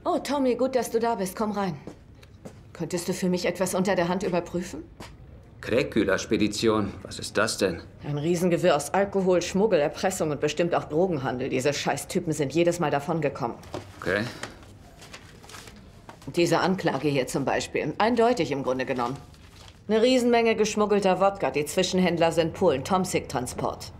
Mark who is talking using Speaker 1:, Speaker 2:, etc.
Speaker 1: Oh, Tommy, gut, dass du da bist. Komm rein. Könntest du für mich etwas unter der Hand überprüfen?
Speaker 2: Kräküler-Spedition. Was ist das denn?
Speaker 1: Ein Riesengewirr aus Alkohol, Schmuggel, Erpressung und bestimmt auch Drogenhandel. Diese Scheißtypen sind jedes Mal davongekommen.
Speaker 2: Okay.
Speaker 1: Diese Anklage hier zum Beispiel. Eindeutig im Grunde genommen. Eine Riesenmenge geschmuggelter Wodka. Die Zwischenhändler sind Polen. Tomsik-Transport.